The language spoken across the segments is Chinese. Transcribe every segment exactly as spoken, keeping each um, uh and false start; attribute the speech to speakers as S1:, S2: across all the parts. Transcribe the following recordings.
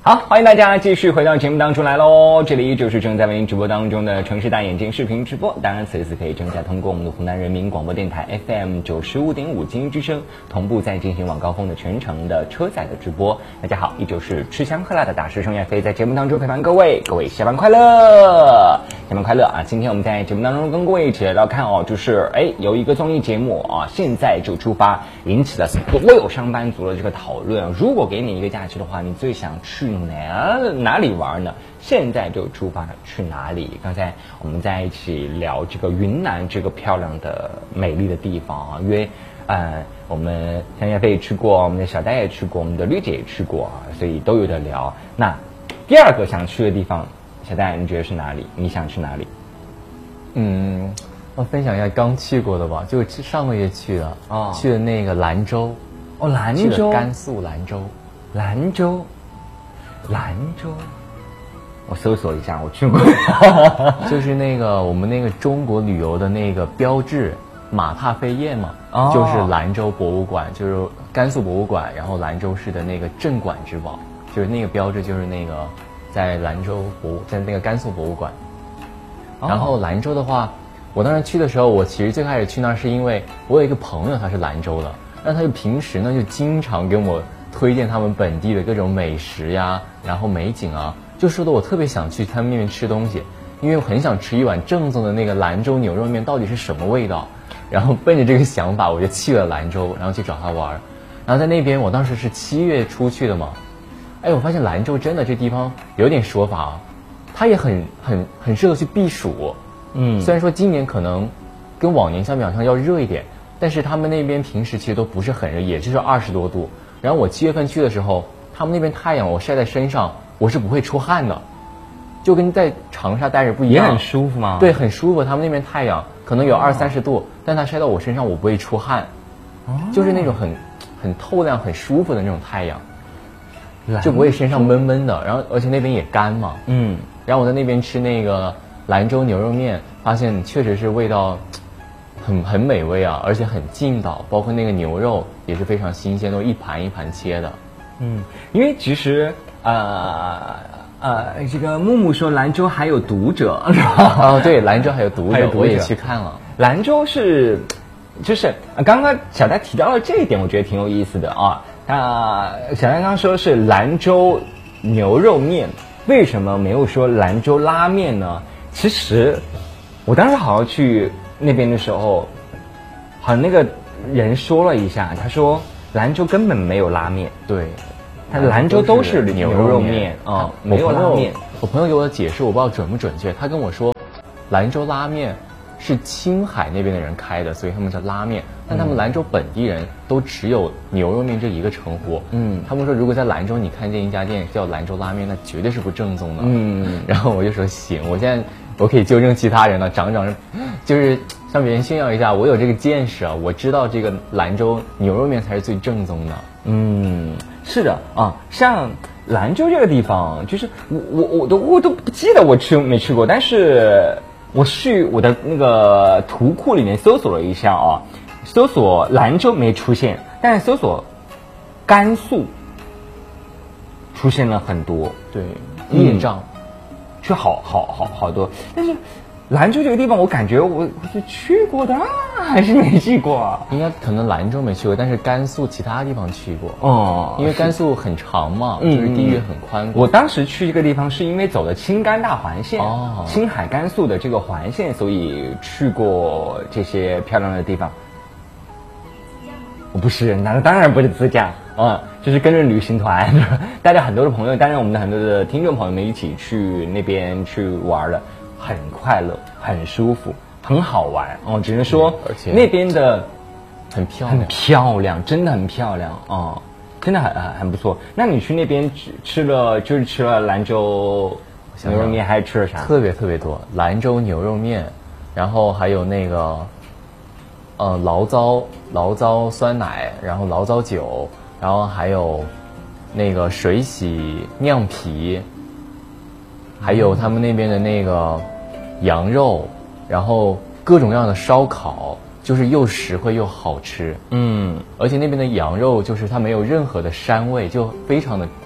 S1: 好，欢迎大家继续回到节目当中来喽！这里就是正在为您直播当中的城市大眼睛视频直播，当然此时可以正在通过我们的湖南人民广播电台 F M 九十五点五精英之声同步在进行晚高峰的全程的车载的直播。大家好，依旧是吃香喝辣的大师兄岳飞在节目当中陪伴各位，各位下班快乐，下班快乐啊！今天我们在节目当中跟各位一起来聊看哦，就是哎有一个综艺节目啊，现在就出发，引起了所有上班族的这个讨论。如果给你一个假期的话，你最想去哪哪里玩呢？现在就出发去哪里？刚才我们在一起聊这个云南这个漂亮的美丽的地方啊，因为呃我们香叶飞也去过，我们的小戴也去过，我们的绿姐也去过啊，所以都有的聊。那第二个想去的地方，小戴你觉得是哪里？你想去哪里？
S2: 嗯，我分享一下刚去过的吧，就是上个月去的
S1: 哦，
S2: 去的那个兰州。
S1: 哦，兰州，
S2: 甘肃兰州。
S1: 兰州，兰州，我搜索一下，我去过。
S2: 就是那个我们那个中国旅游的那个标志马踏飞燕嘛，哦，就是兰州博物馆，就是甘肃博物馆，然后兰州市的那个镇馆之宝，就是那个标志，就是那个在兰州博物，在那个甘肃博物馆。然后兰州的话，我当时去的时候，我其实最开始去那儿是因为我有一个朋友他是兰州的，那他就平时呢就经常给我推荐他们本地的各种美食呀，然后美景啊，就说的我特别想去他们那边吃东西，因为我很想吃一碗正宗的那个兰州牛肉面到底是什么味道。然后奔着这个想法，我就去了兰州，然后去找他玩。然后在那边，我当时是七月初去的嘛，哎，我发现兰州真的这地方有点说法啊，它也很很很适合去避暑。嗯，虽然说今年可能跟往年相比好像要热一点，但是他们那边平时其实都不是很热，也就是二十多度。然后我七月份去的时候，他们那边太阳我晒在身上，我是不会出汗的，就跟在长沙待着不一样。
S1: 也很舒服吗？
S2: 对，很舒服。他们那边太阳可能有二三十度，但它晒到我身上我不会出汗，哦，就是那种很很透亮、很舒服的那种太阳，就不会身上闷闷的。然后而且那边也干嘛，嗯。然后我在那边吃那个兰州牛肉面，发现确实是味道很很美味啊，而且很劲道，包括那个牛肉也是非常新鲜，都一盘一盘切的。
S1: 嗯，因为其实呃呃，这个木木说兰州还有读者，
S2: 哦，对，兰州还有读者，
S1: 有读者
S2: 我也去看了。
S1: 兰州是，就是刚刚小戴提到了这一点，我觉得挺有意思的啊。那小戴刚刚说是兰州牛肉面，为什么没有说兰州拉面呢？其实我当时好好去那边的时候，好像那个人说了一下，他说兰州根本没有拉面。
S2: 对，
S1: 他兰州都是牛肉面啊，没有拉面。
S2: 我朋友给我的解释我不知道准不准确，他跟我说兰州拉面是青海那边的人开的，所以他们叫拉面，但他们兰州本地人都只有牛肉面这一个称呼。嗯，他们说如果在兰州你看见一家店叫兰州拉面，那绝对是不正宗的。嗯，然后我就说行，我现在我可以纠正其他人了，长长就是向别人炫耀一下，我有这个见识啊，我知道这个兰州牛肉面才是最正宗的。
S1: 嗯，是的啊，像兰州这个地方，就是我我我都我都不记得我去没去过，但是我去我的那个图库里面搜索了一下啊，搜索兰州没出现，但是搜索甘肃出现了很多。
S2: 对，业障，
S1: 去好好好好多，但是兰州这个地方，我感觉我我是去过的，还是没去过啊？
S2: 应该可能兰州没去过，但是甘肃其他地方去过。
S1: 哦，
S2: 因为甘肃很长嘛，就是地域很宽广。
S1: 我当时去这个地方是因为走的青甘大环线，哦，青海甘肃的这个环线，所以去过这些漂亮的地方。我不是，那当然不是自驾啊，就是跟着旅行团，带着很多的朋友，带着我们的很多的听众朋友们一起去那边去玩了。很快乐，很舒服，很好玩哦！只能说，而且那边的
S2: 很漂亮，
S1: 很漂亮，真的很漂亮哦，真的很很很不错。那你去那边吃吃了，就是吃了兰州牛肉面，还吃了啥？
S2: 特别特别多，兰州牛肉面，然后还有那个，呃，醪糟醪糟酸奶，然后醪糟酒，然后还有那个水洗酿皮。还有他们那边的那个羊肉，然后各种各样的烧烤，就是又实惠又好吃。嗯，而且那边的羊肉就是它没有任何的膻味，就非常的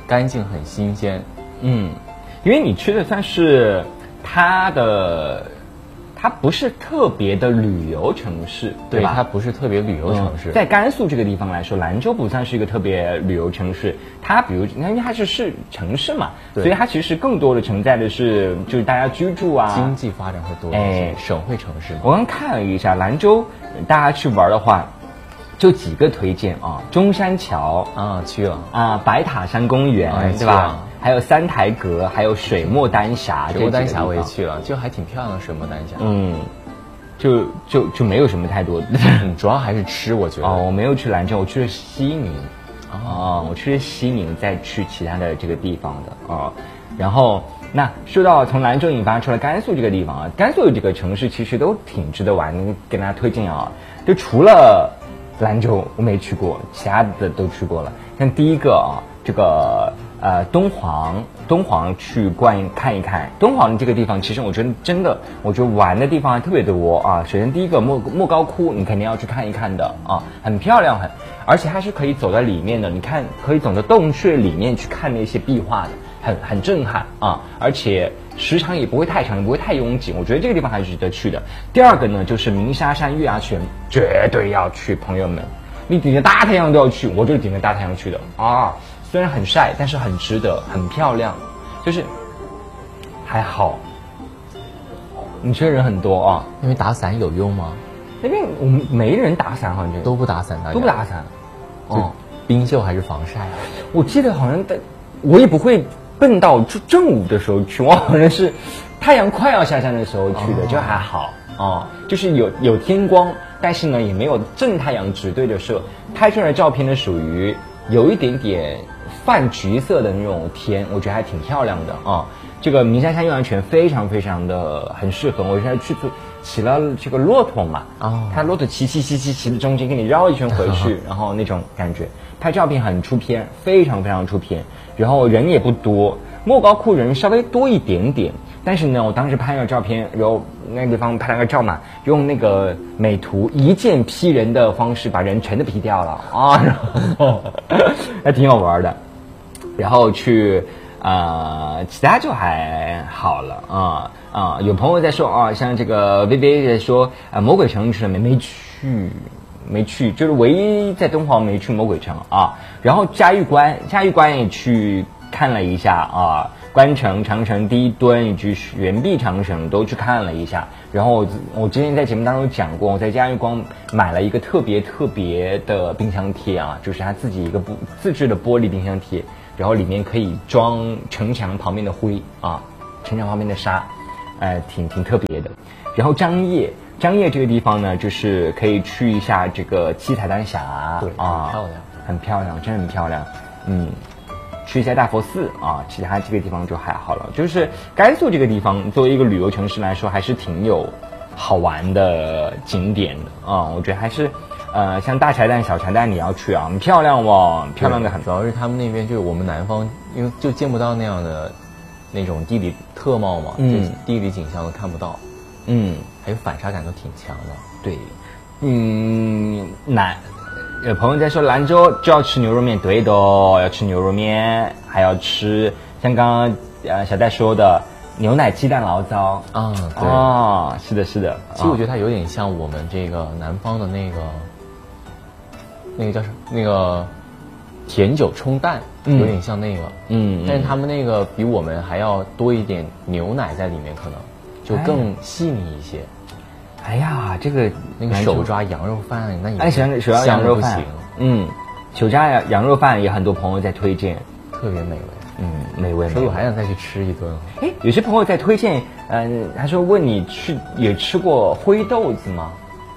S2: 干净很新鲜。
S1: 嗯，因为你去的算是它的。它不是特别的旅游城市，对吧？
S2: 它不是特别旅游城市。
S1: 嗯、在甘肃这个地方来说，兰州不算是一个特别旅游城市。它比如，因为它是市城市嘛，所以它其实更多的承载的是就是大家居住啊，
S2: 经济发展会多一些。哎、省会城市。
S1: 我刚看了一下兰州，大家去玩的话，就几个推荐啊，中山桥
S2: 啊去了
S1: 啊，白塔山公园、啊、对吧？还有三台阁，还有水墨丹霞。
S2: 水墨丹霞我也去了，就还挺漂亮的水墨丹霞。
S1: 嗯，就就就没有什么太多的，
S2: 主要还是吃，我觉得。
S1: 哦，我没有去兰州，我去了西宁。哦，我去了西宁，再去其他的这个地方的啊。然后，那说到从兰州引发出来甘肃这个地方啊，甘肃这个城市其实都挺值得玩的，跟大家推荐啊。就除了兰州我没去过，其他的都去过了。像第一个啊，这个。呃，敦煌，敦煌去逛看一看。敦煌这个地方，其实我觉得真的，我觉得玩的地方还特别多啊。首先第一个莫莫高窟，你肯定要去看一看的啊，很漂亮，很，而且它是可以走在里面的。你看，可以走到洞穴里面去看那些壁画的，很很震撼啊。而且时长也不会太长，也不会太拥挤。我觉得这个地方还是值得去的。第二个呢，就是鸣沙山月牙泉，绝对要去，朋友们，你顶着大太阳都要去，我就是顶着大太阳去的啊。虽然很晒，但是很值得，很漂亮，就是还好。你觉得人很多啊？
S2: 因为打伞有用吗？
S1: 那边我们没人打伞，好像
S2: 都不打伞，
S1: 都不打伞。
S2: 哦，冰袖还是防晒啊？
S1: 我记得好像在，我也不会笨到正正午的时候去，我好像是太阳快要下山的时候去的，哦、就还好哦，就是有有天光，但是呢也没有正太阳直对着射，拍出来的照片呢属于有一点点。泛橘色的那种天，我觉得还挺漂亮的啊。这个鸣沙山月牙泉非常非常的很适合。我现在去骑了这个骆驼嘛，哦，它骆驼骑骑骑骑骑的中间给你绕一圈回去，然后那种感觉，拍照片很出片，非常非常出片。然后人也不多，莫高窟人稍微多一点点，但是呢，我当时拍了照片，然后那个地方拍了个照嘛，用那个美图一键 P 人的方式把人全都 P 掉了啊，然后还挺好玩的。然后去，呃，其他就还好了啊啊！有朋友在说啊，像这个微微在说啊，魔鬼城去了没？没去，没去，就是唯一在敦煌没去魔鬼城啊。然后嘉峪关，嘉峪关也去看了一下啊，关城、长城第一墩以及悬臂长城都去看了一下。然后我我之前在节目当中讲过，我在嘉峪关买了一个特别特别的冰箱贴啊，就是他自己一个不自制的玻璃冰箱贴。然后里面可以装城墙旁边的灰啊，城墙旁边的沙，呃，挺挺特别的。然后张掖，张掖这个地方呢，就是可以去一下这个七彩丹霞，
S2: 对啊，很漂亮，
S1: 很漂亮，真的很漂亮。嗯，去一下大佛寺啊，其他这个地方就还好了。就是甘肃这个地方作为一个旅游城市来说，还是挺有好玩的景点的啊，我觉得还是。呃，像大柴旦、小柴旦你要去啊，很漂亮哦，漂亮的很。
S2: 主要是他们那边就是我们南方，因为就见不到那样的那种地理特貌嘛，嗯，地理景象都看不到，
S1: 嗯，
S2: 还有反差感都挺强的。
S1: 对，嗯，南有朋友在说兰州就要吃牛肉面，对的，要吃牛肉面，还要吃像刚刚呃小戴说的牛奶鸡蛋醪糟
S2: 啊，对
S1: 啊，是的，是的。
S2: 其实我觉得它有点像我们这个南方的那个。那个叫什么？那个甜酒冲蛋，嗯、有点像那个，嗯，但是他们那个比我们还要多一点牛奶在里面，可能就更细腻一些。
S1: 哎呀，这个
S2: 那个手抓羊肉饭，那也
S1: 哎，手手抓羊肉饭，嗯，手抓羊羊肉饭也很多朋友在推荐，
S2: 特别美味，
S1: 嗯，美味。
S2: 所以我还想再去吃一顿。
S1: 哎，有些朋友在推荐，嗯、呃，他说问你去也吃过灰豆子吗？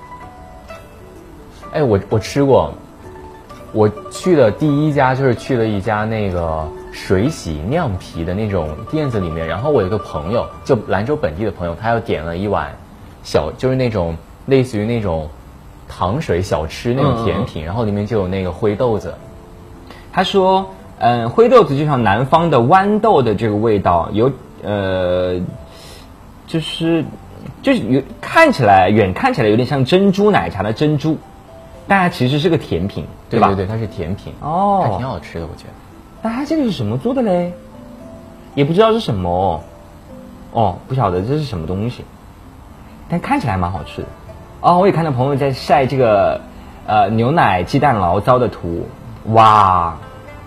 S2: 哎，我我吃过。我去的第一家就是去了一家那个水洗酿皮的那种店子里面，然后我有个朋友，就兰州本地的朋友，他要点了一碗小，就是那种类似于那种糖水小吃那种甜品，嗯、然后里面就有那个灰豆子。
S1: 他说，嗯，灰豆子就像南方的豌豆的这个味道，有呃，就是就是有看起来远看起来有点像珍珠奶茶的珍珠。但它其实是个甜品，对吧？
S2: 对对对，它是甜品
S1: 哦，
S2: 还挺好吃的，我觉得。
S1: 那它这个是什么做的嘞？也不知道是什么哦，不晓得这是什么东西，但看起来蛮好吃的。哦，我也看到朋友在晒这个呃牛奶鸡蛋醪糟的图，哇！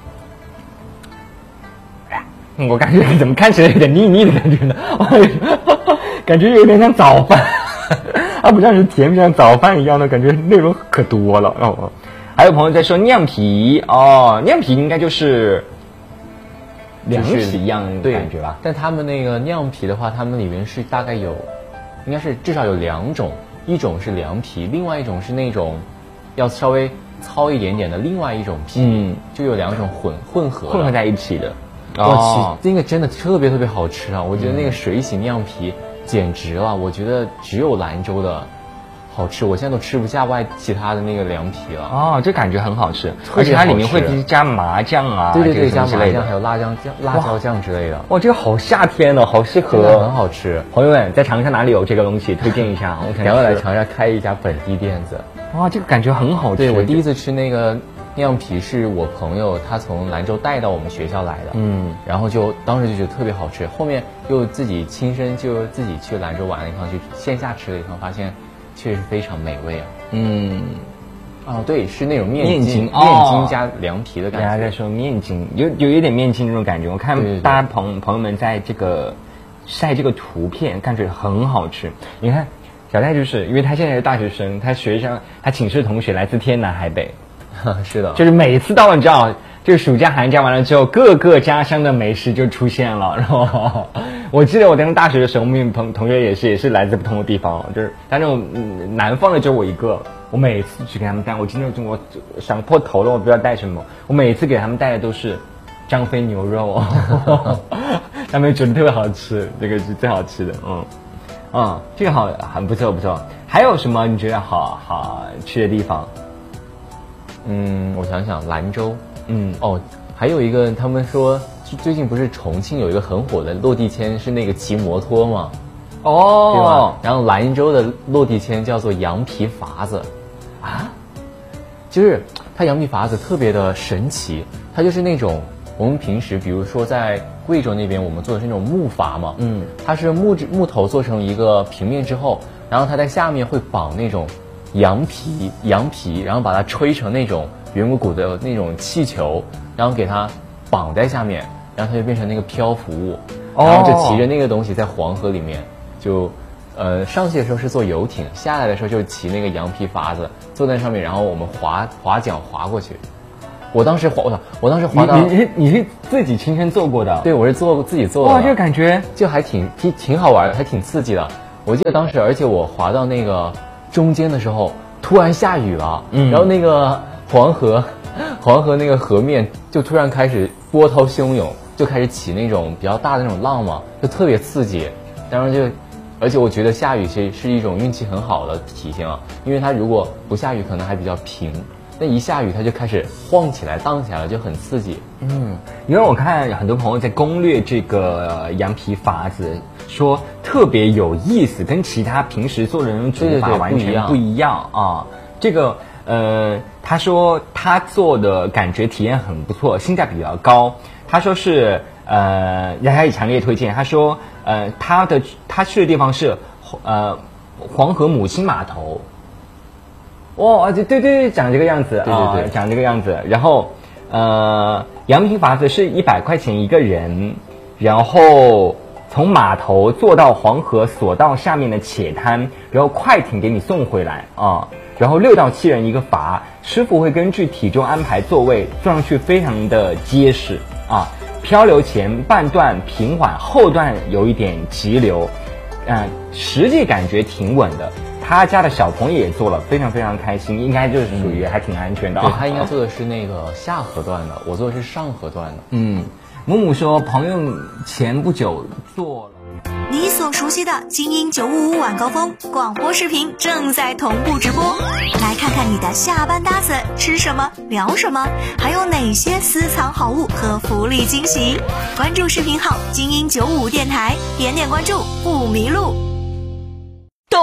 S1: 我感觉怎么看起来有点腻腻的感觉呢？感觉有点像早饭，它不像是甜，像早饭一样的感觉，内容可多了哦。还有朋友在说酿皮哦，酿皮应该就是凉皮一样的感觉吧？
S2: 但他们那个酿皮的话，他们里面是大概有，应该是至少有两种，一种是凉皮，另外一种是那种要稍微糙一点点的另外一种皮，嗯，就有两种混混合
S1: 混合在一起的。
S2: 哦，那个真的特别特别好吃啊！我觉得那个水洗酿皮简直了，我觉得只有兰州的好吃，我现在都吃不下外其他的那个凉皮了。
S1: 哦，这感觉很好吃，而且它里面会加麻酱啊，
S2: 对对对，加麻酱还有辣酱酱、辣椒酱之类的。
S1: 哇，这个好夏天哦，好适合，
S2: 很好吃。
S1: 朋友们，在长沙哪里有这个东西？推荐一下，我
S2: 想要来长沙开一家本地店子。
S1: 哇，这个感觉很好吃。
S2: 对，我第一次吃那个酿皮是我朋友他从兰州带到我们学校来的，嗯，然后就当时就觉得特别好吃，后面又自己亲身就自己去兰州玩了一趟，去线下吃了一趟，发现确实非常美味啊。嗯，哦，对，是那种面
S1: 面筋，
S2: 面筋加凉皮的感觉。
S1: 大家在说面筋，有有一点面筋那种感觉。我看大家朋朋友们在这个晒这个图片，感觉很好吃。你看小戴就是因为他现在是大学生，他学生他寝室同学来自天南海北。
S2: 是的，
S1: 就是每次到了你知道，这个暑假寒假完了之后，各个家乡的美食就出现了。然后我记得我当时大学的时候，我们同同学也是也是来自不同的地方，就是但那种、嗯、南方的只有我一个。我每次去给他们带，我今天我想破头了，我不知道带什么。我每次给他们带的都是张飞牛肉，他们觉得特别好吃，这个是最好吃的。嗯嗯，这个好很不错不错。还有什么你觉得好好去的地方？
S2: 嗯，我想想，兰州，嗯，哦，还有一个，他们说最近不是重庆有一个很火的落地签是那个骑摩托吗？哦，对吧？然后兰州的落地签叫做羊皮筏子，啊，就是它羊皮筏子特别的神奇，它就是那种我们平时比如说在贵州那边我们做的是那种木筏嘛，嗯，它是木质木头做成一个平面之后，然后它在下面会绑那种羊皮羊皮，然后把它吹成那种圆鼓鼓的那种气球，然后给它绑在下面，然后它就变成那个漂浮物，然后就骑着那个东西在黄河里面，就呃上去的时候是坐游艇，下来的时候就骑那个羊皮筏子，坐在上面，然后我们划划桨划过去。我当时划，我我当时划到
S1: 你你你是自己亲身做过的？
S2: 对，我是做自己做的。
S1: 哇，这个感觉
S2: 就还挺挺挺好玩的，还挺刺激的。我记得当时，而且我划到那个中间的时候，突然下雨了，嗯，然后那个黄河，黄河那个河面就突然开始波涛汹涌，就开始起那种比较大的那种浪嘛，就特别刺激。当然就，而且我觉得下雨其实是一种运气很好的体现啊，因为它如果不下雨，可能还比较平。那一下雨，它就开始晃起来、荡起来了，就很刺激。
S1: 嗯，因为我看很多朋友在攻略这个羊皮筏子，说特别有意思，跟其他平时做的那种煮法完全不一样啊。这个呃，他说他做的感觉体验很不错，性价比比较高。他说是呃，他也强烈推荐。他说呃，他的他去的地方是呃黄河母亲码头。哦，对对对，长这个样子啊，对对对，长这个样子。然后，呃，羊皮筏子是一百块钱一个人，然后从码头坐到黄河索道下面的且滩，然后快艇给你送回来啊。然后六到七人一个筏，师傅会根据体重安排座位，坐上去非常的结实啊。漂流前半段平缓，后段有一点急流，嗯、呃，实际感觉挺稳的。他家的小朋友也做了，非常非常开心，应该就是属于还挺安全的、啊
S2: 嗯。对，他应该做的是那个下河段的，我做的是上河段的。
S1: 嗯，母母说朋友前不久做了。
S3: 你所熟悉的精英九五五晚高峰广播视频正在同步直播，来看看你的下班搭子吃什么聊什么，还有哪些私藏好物和福利惊喜。关注视频号精英九五五电台，点点关注不迷路。
S4: 动动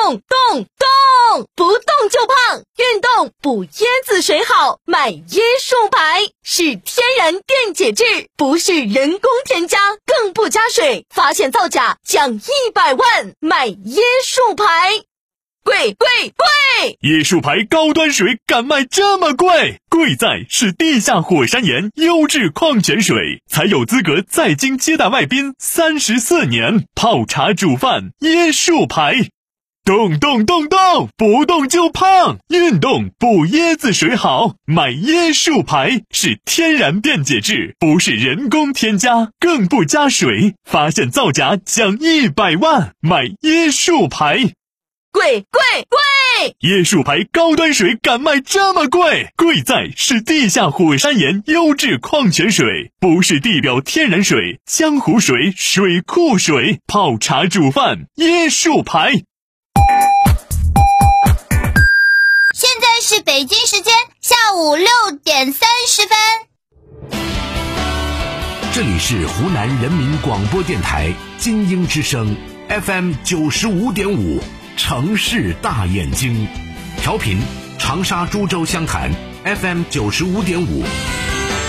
S4: 动动动，不动就胖，运动补椰子水好，买椰树牌，是天然电解质，不是人工添加，更不加水，发现造假奖一百万，买椰树牌。贵贵贵！
S5: 椰树牌高端水敢卖这么贵？贵在是地下火山岩优质矿泉水，才有资格在京接待外宾三十四年，泡茶煮饭椰树牌。动动动动，不动就胖，运动补椰子水好，买椰树牌，是天然电解质，不是人工添加，更不加水，发现造假奖一百万，买椰树牌。
S4: 贵贵贵！
S5: 椰树牌高端水敢卖这么贵？贵在是地下火山岩优质矿泉水，不是地表天然水、江湖水、水库水，泡茶煮饭椰树牌。
S6: 现在是北京时间下午六点三十分。
S7: 这里是湖南人民广播电台金鹰之声 F M 九十五点五。城市大眼睛，调频长沙株洲湘潭 F M 九十五点五。